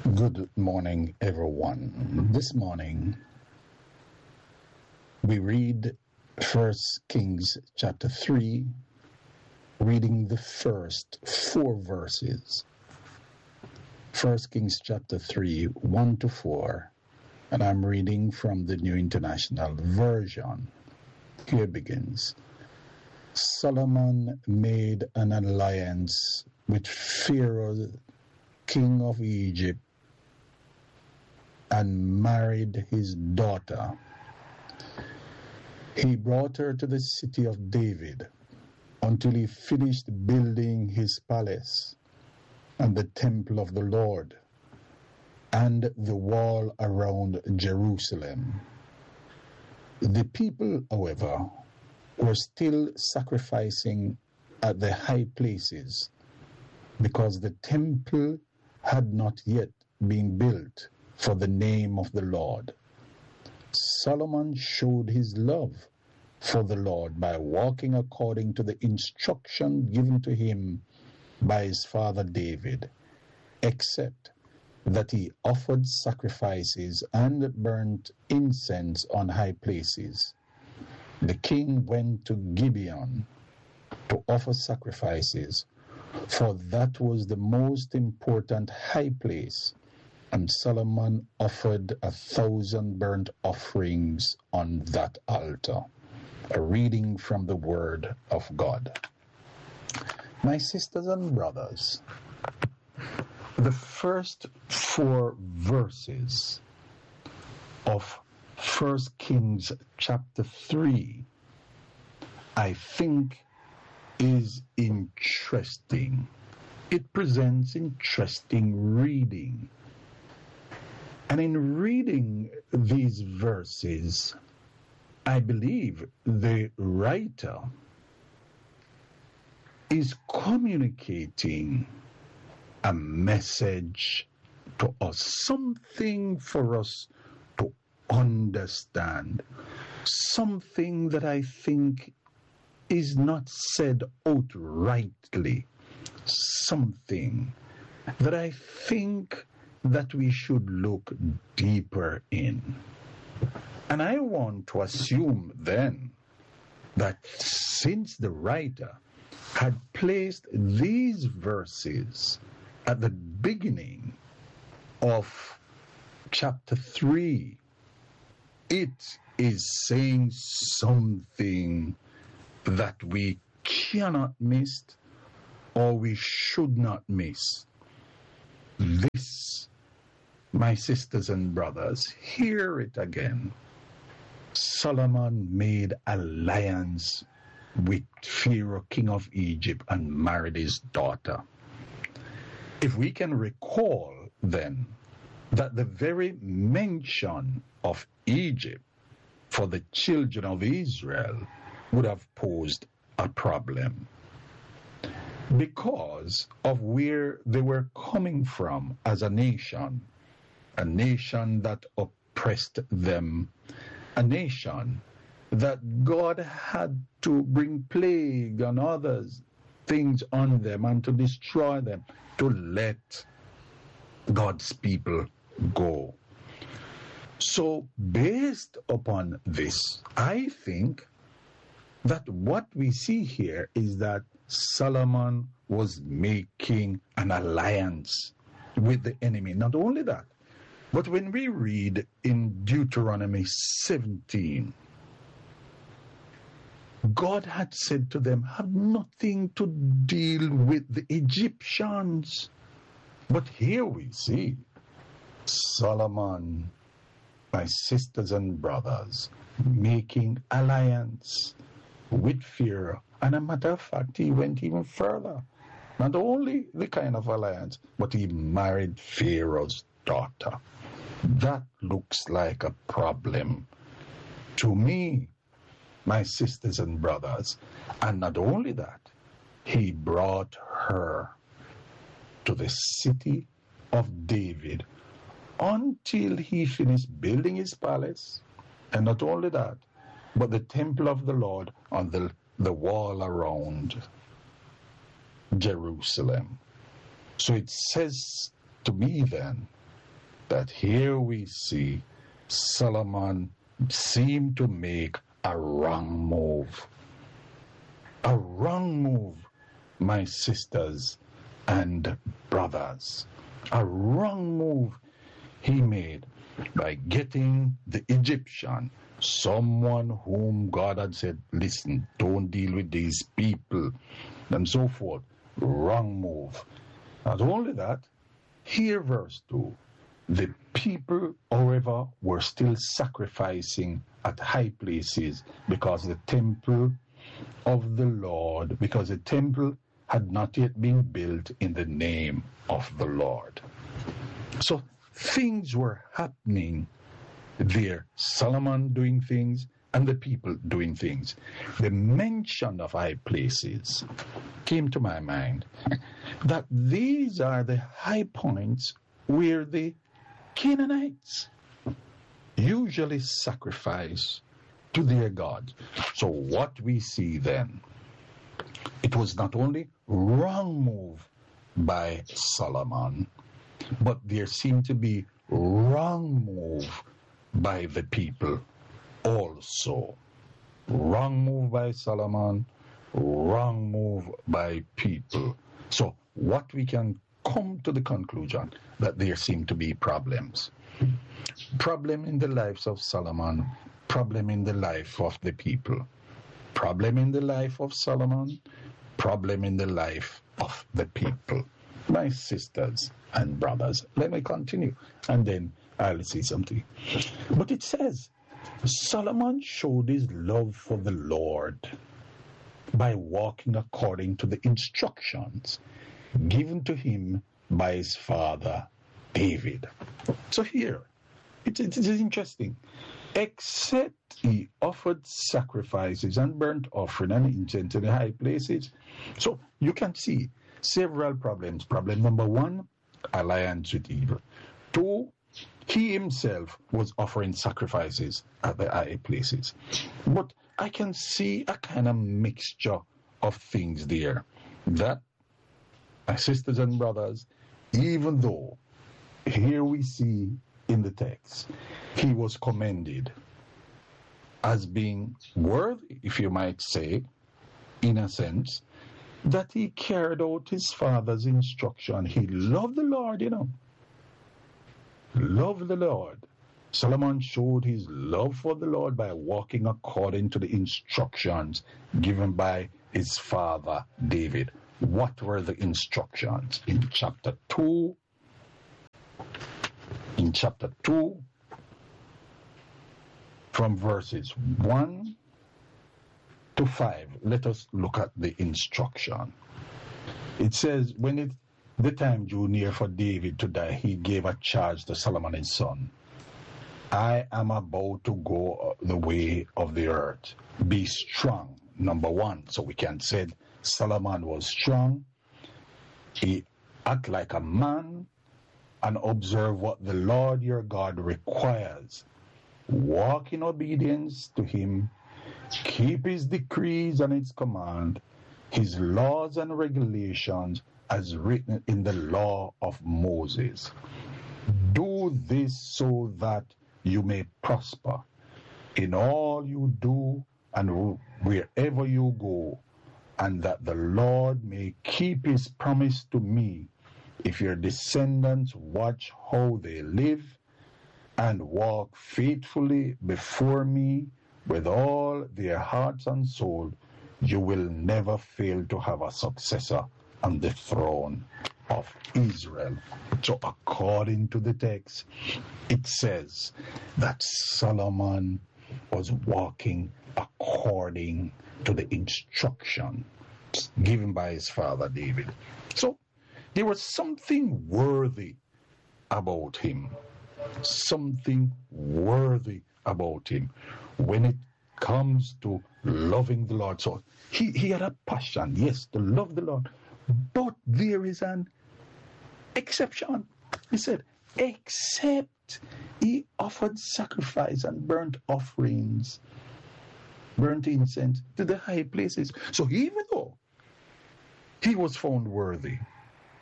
Good morning, everyone. This morning, we read 1 Kings chapter 3, reading the first 4 verses. 1 Kings chapter 3, 1 to 4, and I'm reading from the New International Version. Here begins. Solomon made an alliance with Pharaoh, king of Egypt, and married his daughter. He brought her to the city of David until he finished building his palace and the temple of the Lord and the wall around Jerusalem. The people, however, were still sacrificing at the high places because the temple had not yet been built for the name of the Lord. Solomon showed his love for the Lord by walking according to the instruction given to him by his father David, except that he offered sacrifices and burnt incense on high places. The king went to Gibeon to offer sacrifices, for that was the most important high place, and Solomon offered 1,000 burnt offerings on that altar. A reading from the Word of God. My sisters and brothers, the first 4 verses of 1 Kings chapter 3, I think, is interesting. It presents interesting reading. And in reading these verses, I believe the writer is communicating a message to us, something for us to understand, something that I think is not said outrightly, something that I think that we should look deeper in. And I want to assume then that since the writer had placed these verses at the beginning of chapter 3, it is saying something that we cannot miss or we should not miss. This, my sisters and brothers, hear it again. Solomon made alliance with Pharaoh, king of Egypt, and married his daughter. If we can recall then that the very mention of Egypt for the children of Israel would have posed a problem because of where they were coming from as a nation that oppressed them, a nation that God had to bring plague and others things on them and to destroy them, to let God's people go. So based upon this, I think that what we see here is that Solomon was making an alliance with the enemy. Not only that, but when we read in Deuteronomy 17, God had said to them, have nothing to deal with the Egyptians. But here we see Solomon, my sisters and brothers, making alliance with Pharaoh. And a matter of fact, he went even further. Not only the kind of alliance, but he married Pharaoh's daughter. That looks like a problem to me, my sisters and brothers. And not only that, he brought her to the city of David until he finished building his palace. And not only that, but the temple of the Lord on the wall around Jerusalem. So it says to me then that here we see Solomon seemed to make a wrong move. A wrong move, my sisters and brothers. A wrong move he made by getting the Egyptian, someone whom God had said, listen, don't deal with these people, and so forth. Wrong move. Not only that, here verse 2, the people, however, were still sacrificing at high places because the temple had not yet been built in the name of the Lord. So things were happening there. Solomon doing things and the people doing things. The mention of high places came to my mind that these are the high points where the Canaanites usually sacrifice to their gods. So what we see then, it was not only wrong move by Solomon, but there seemed to be wrong move by the people also. Wrong move by Solomon, wrong move by people. So what we can come to the conclusion that there seem to be problems. Problem in the lives of Solomon, problem in the life of the people. Problem in the life of Solomon, problem in the life of the people. My sisters and brothers, let me continue and then I'll say something. But it says, Solomon showed his love for the Lord by walking according to the instructions given to him by his father David. So here, it is interesting. Except he offered sacrifices and burnt offering and incense in the high places. So you can see several problems. Problem number 1, alliance with evil. 2, he himself was offering sacrifices at the high places. But I can see a kind of mixture of things there. That, my sisters and brothers, even though here we see in the text, he was commended as being worthy, if you might say, in a sense, that he carried out his father's instruction. He loved the Lord, Loved the Lord. Solomon showed his love for the Lord by walking according to the instructions given by his father David. What were the instructions? In chapter 2, from verses 1 to 5, let us look at the instruction. It says, when the time drew near for David to die, he gave a charge to Solomon his son. I am about to go the way of the earth. Be strong. Number 1. So we can say Solomon was strong. He acted like a man and observe what the Lord your God requires. Walk in obedience to him. Keep his decrees and his command, his laws and regulations as written in the law of Moses. Do this so that you may prosper in all you do and wherever you go, and that the Lord may keep his promise to me if your descendants watch how they live and walk faithfully before me with all their hearts and soul. You will never fail to have a successor on the throne of Israel. So according to the text, it says that Solomon was walking according to the instruction given by his father David. So there was something worthy about him. Something worthy about him when it comes to loving the Lord. So he had a passion, yes, to love the Lord. But there is an exception. He said, except he offered sacrifice and burnt offerings, burnt incense to the high places. So even though he was found worthy,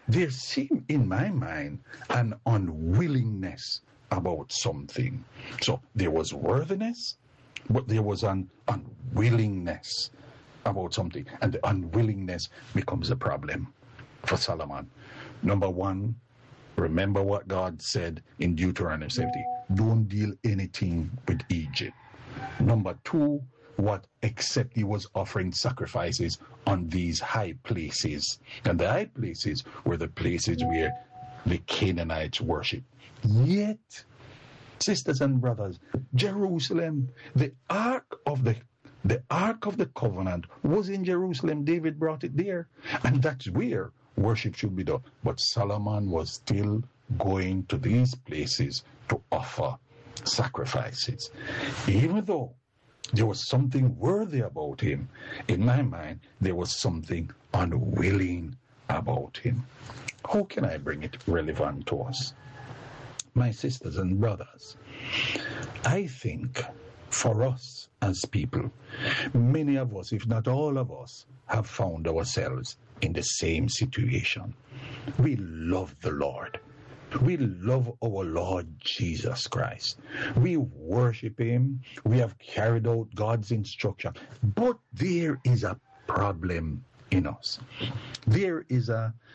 there seemed in my mind an unwillingness about something. So there was worthiness, but there was an unwillingness about something. And the unwillingness becomes a problem for Solomon. Number one, remember what God said in Deuteronomy 70. Don't deal anything with Egypt. Number two, except he was offering sacrifices on these high places. And the high places were the places where the Canaanites worship. Yet, sisters and brothers, Jerusalem, the Ark of the Covenant was in Jerusalem. David brought it there. And that's where worship should be done. But Solomon was still going to these places to offer sacrifices. Even though there was something worthy about him, in my mind, there was something unwilling about him. How can I bring it relevant to us? My sisters and brothers, I think for us as people, many of us, if not all of us, have found ourselves in the same situation. We love the Lord. We love our Lord Jesus Christ. We worship him. We have carried out God's instruction. But there is a problem in us. There is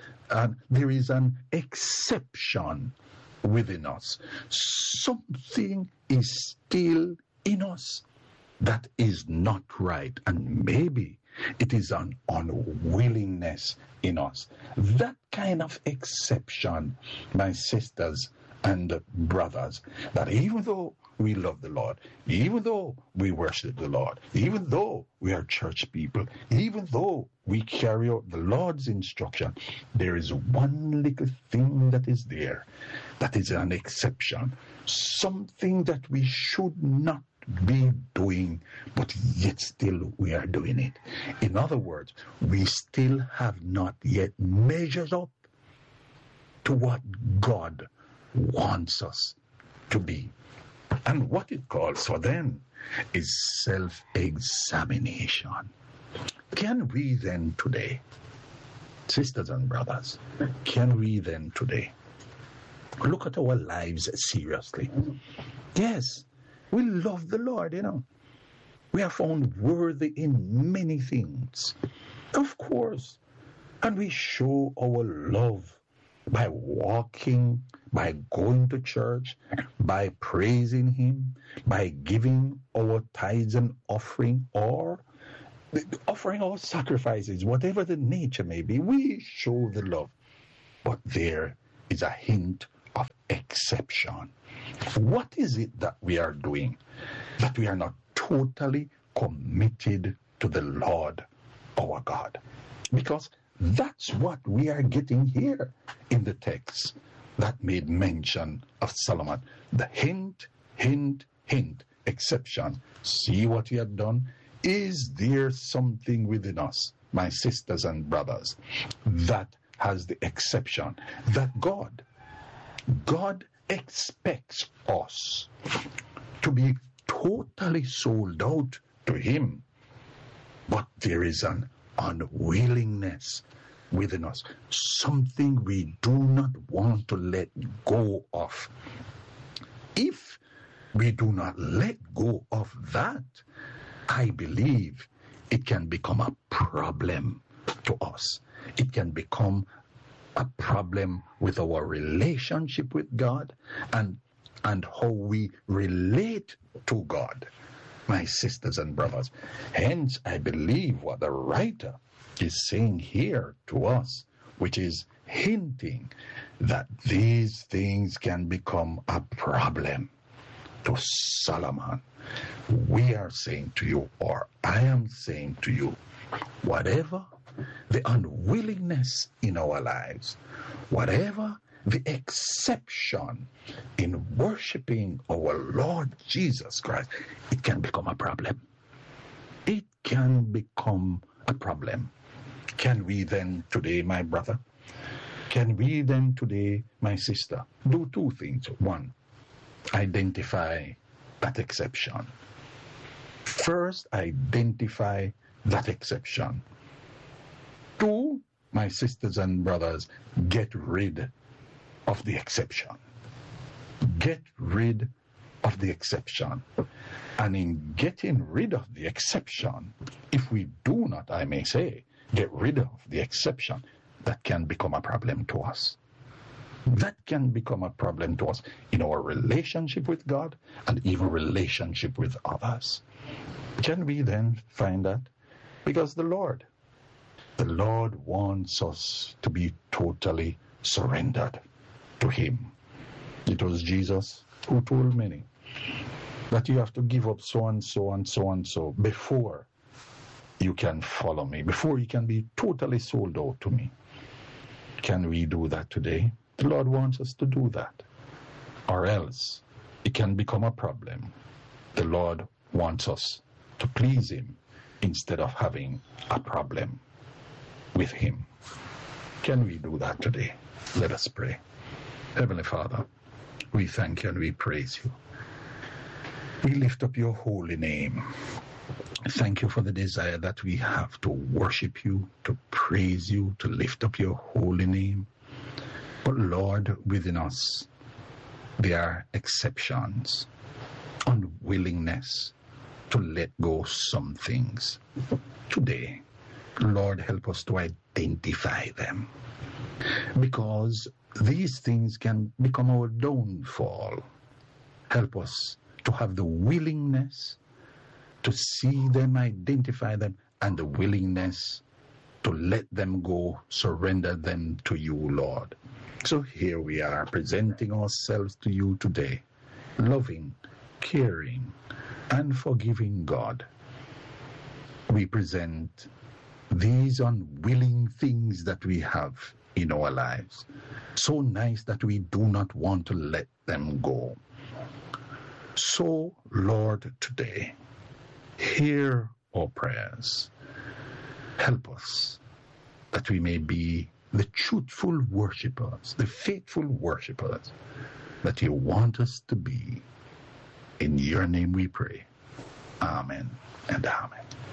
an exception within us. Something is still in us that is not right, and maybe it is an unwillingness in us. That kind of exception, my sisters and brothers, that even though we love the Lord, even though we worship the Lord, even though we are church people, even though we carry out the Lord's instruction, there is one little thing that is there, that is an exception, something that we should not be doing, but yet still we are doing it. In other words, we still have not yet measured up to what God wants us to be. And what it calls for then is self-examination. Can we then today, sisters and brothers, can we then today look at our lives seriously? Yes, we love the Lord, We are found worthy in many things, of course. And we show our love by walking, by going to church, by praising him, by giving our tithes and offering, or offering our sacrifices, whatever the nature may be. We show the love. But there is a hint of exception. What is it that we are doing that we are not totally committed to the Lord our God? Because that's what we are getting here in the text that made mention of Solomon. The hint, exception. See what he had done? Is there something within us, my sisters and brothers, that has the exception that God expects us to be totally sold out to him, but there is an unwillingness within us, something we do not want to let go of. If we do not let go of that, I believe it can become a problem to us. It can become a problem with our relationship with God and how we relate to God, my sisters and brothers. Hence, I believe what the writer is saying here to us, which is hinting that these things can become a problem to Solomon. We are saying to you, or I am saying to you, whatever the unwillingness in our lives, whatever the exception in worshiping our Lord Jesus Christ, it can become a problem. It can become a problem. Can we then today, my brother, can we then today, my sister, do two things? One, identify that exception. First, identify that exception. Two, my sisters and brothers, get rid of the exception. Get rid of the exception. And in getting rid of the exception, if we do not, I may say, get rid of the exception, that can become a problem to us. That can become a problem to us in our relationship with God and even relationship with others. Can we then find that? Because the Lord wants us to be totally surrendered to Him. It was Jesus who told many that you have to give up so and so and so and so before you can follow me, before you can be totally sold out to me. Can we do that today? The Lord wants us to do that, or else it can become a problem. The Lord wants us to please Him instead of having a problem with Him. Can we do that today? Let us pray. Heavenly Father, we thank you and we praise you. We lift up your holy name. Thank you for the desire that we have to worship you, to praise you, to lift up your holy name. But Lord, within us, there are exceptions, unwillingness to let go some things. Today, Lord, help us to identify them, because these things can become our downfall. Help us to have the willingness to see them, identify them, and the willingness to let them go, surrender them to you, Lord. So here we are, presenting ourselves to you today, loving, caring, and forgiving God. We present these unwilling things that we have in our lives, so nice that we do not want to let them go. So, Lord, today, hear our prayers. Help us that we may be the truthful worshipers, the faithful worshipers that you want us to be. In your name we pray. Amen and amen.